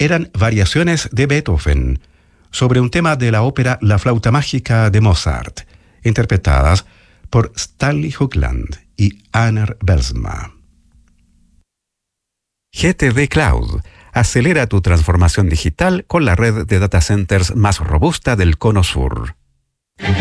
eran variaciones de Beethoven sobre un tema de la ópera La flauta mágica de Mozart, interpretadas por Stanley Hoagland y Einar Belsma. GTD Cloud. Acelera tu transformación digital con la red de data centers más robusta del Cono Sur.